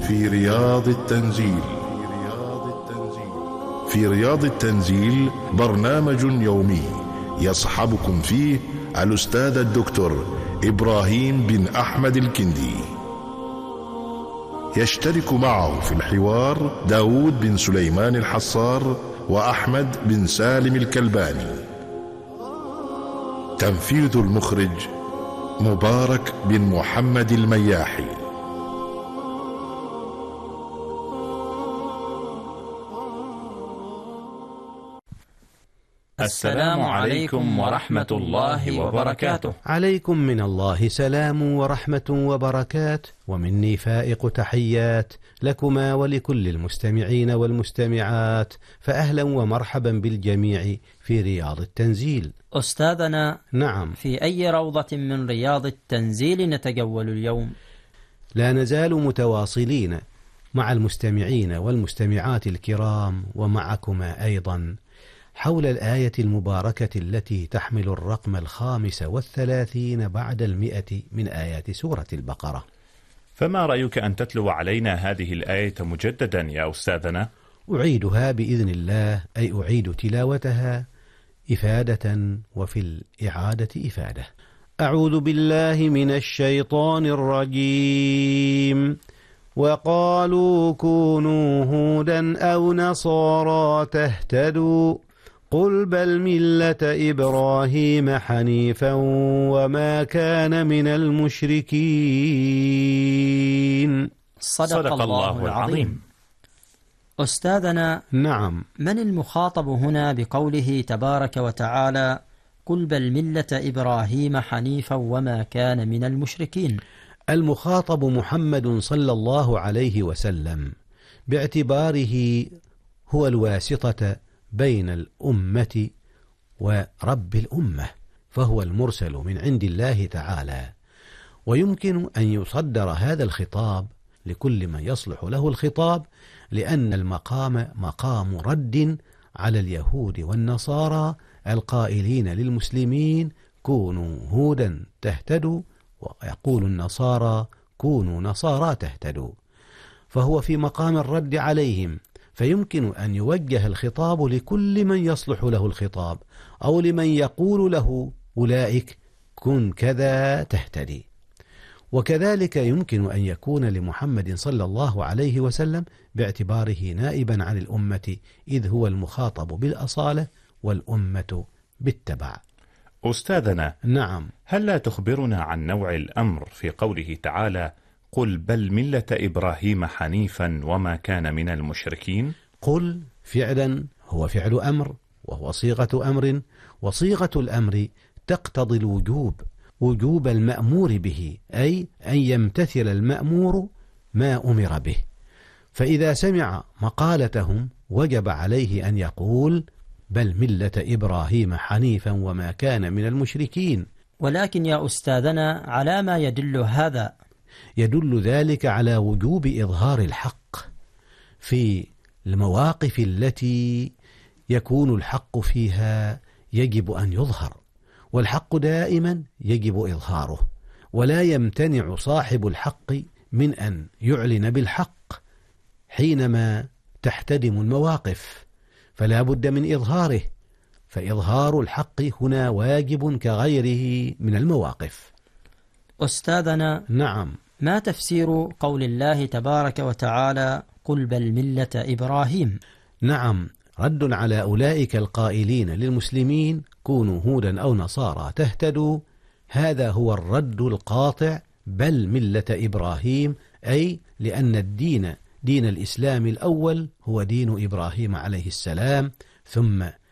في رياض التنزيل. في رياض التنزيل برنامج يومي يصحبكم فيه الأستاذ الدكتور إبراهيم بن أحمد الكندي. يشترك معه في الحوار داود بن سليمان الحصار وأحمد بن سالم الكلباني. تنفيذ المخرج مبارك بن محمد المياحي. السلام عليكم ورحمة الله وبركاته. عليكم من الله سلام ورحمة وبركات، ومني فائق تحيات لكما ولكل المستمعين والمستمعات، فأهلا ومرحبا بالجميع في رياض التنزيل. أستاذنا، نعم، في أي روضة من رياض التنزيل نتجول اليوم؟ لا نزال متواصلين مع المستمعين والمستمعات الكرام ومعكما أيضا حول الآية المباركة التي تحمل الرقم 35 بعد 100 من آيات سورة البقرة. فما رأيك أن تتلو علينا هذه الآية مجددا يا أستاذنا؟ أعيدها بإذن الله، أي أعيد تلاوتها إفادة وفي الإعادة إفادة. أعوذ بالله من الشيطان الرجيم. وقالوا كونوا هودا أو نصارى تهتدوا قل بل ملة إبراهيم حنيفا وما كان من المشركين. صدق الله العظيم. أستاذنا، نعم، من المخاطب هنا بقوله تبارك وتعالى قل بل ملة إبراهيم حنيفا وما كان من المشركين؟ المخاطب محمد صلى الله عليه وسلم، باعتباره هو الواسطة بين الأمة ورب الأمة، فهو المرسل من عند الله تعالى، ويمكن أن يصدر هذا الخطاب لكل من يصلح له الخطاب، لأن المقام مقام رد على اليهود والنصارى القائلين للمسلمين كونوا هودا تهتدوا، ويقول النصارى كونوا نصارى تهتدوا، فهو في مقام الرد عليهم، فيمكن أن يوجه الخطاب لكل من يصلح له الخطاب، أو لمن يقول له أولئك كن كذا تهتدي. وكذلك يمكن أن يكون لمحمد صلى الله عليه وسلم باعتباره نائبا عن الأمة، إذ هو المخاطب بالأصالة والأمة بالتبع. أستاذنا، نعم، هل لا تخبرنا عن نوع الأمر في قوله تعالى قل بل ملة إبراهيم حنيفا وما كان من المشركين؟ قل فعلا هو فعل أمر، وهو صيغة أمر، وصيغة الأمر تقتضي الوجوب، وجوب المأمور به، أي أن يمتثل المأمور ما أمر به، فإذا سمع مقالتهم وجب عليه أن يقول بل ملة إبراهيم حنيفا وما كان من المشركين. ولكن يا أستاذنا، على ما يدل هذا؟ يدل ذلك على وجوب إظهار الحق في المواقف التي يكون الحق فيها يجب أن يظهر، والحق دائما يجب إظهاره، ولا يمتنع صاحب الحق من أن يعلن بالحق حينما تحتدم المواقف، فلا بد من إظهاره، فإظهار الحق هنا واجب كغيره من المواقف. أستاذنا، نعم، ما تفسير قول الله تبارك وتعالى قل بل ملة إبراهيم؟ نعم، رد على أولئك القائلين للمسلمين كونوا هودا أو نصارى تهتدوا، هذا هو الرد القاطع، بل ملة إبراهيم، أي لأن الدين دين الإسلام الأول هو دين إبراهيم عليه السلام، ثم